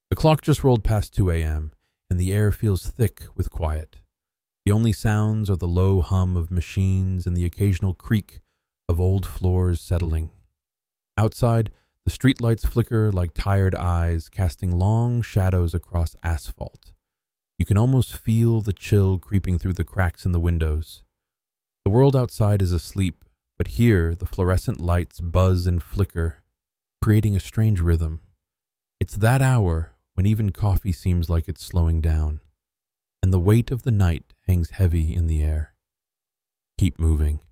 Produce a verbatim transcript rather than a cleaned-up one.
The clock just rolled past two a.m., and the air feels thick with quiet. The only sounds are the low hum of machines and the occasional creak of old floors settling. Outside, the streetlights flicker like tired eyes, casting long shadows across asphalt. You can almost feel the chill creeping through the cracks in the windows. The world outside is asleep, but here the fluorescent lights buzz and flicker, creating a strange rhythm. It's that hour when even coffee seems like it's slowing down, and the weight of the night hangs heavy in the air. Keep moving.